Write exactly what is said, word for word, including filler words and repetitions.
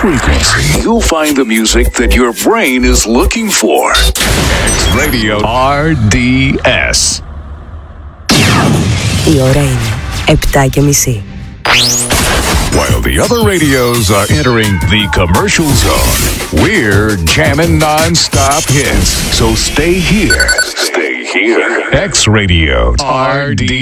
frequency, you'll find the music that your brain is looking for. X Radio αρ ντι ες. Η ώρα είναι επτά και μισή. While the other radios are entering the commercial zone, we're jamming non-stop hits. So stay here. Stay here. X Radio αρ ντι